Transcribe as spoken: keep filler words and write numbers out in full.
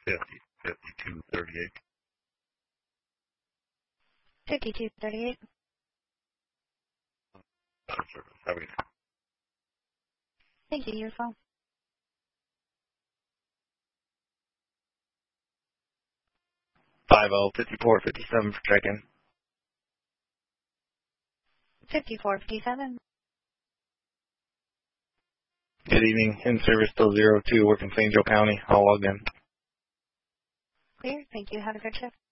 fifty, fifty-two thirty-eight. fifty-two thirty-eight. Have a good day. Thank you, your phone. five oh, fifty-four fifty-seven for check-in. fifty-four fifty-seven. Good evening. In service still zero two, working Saint Joe County. All logged in. Clear. Thank you. Have a good shift.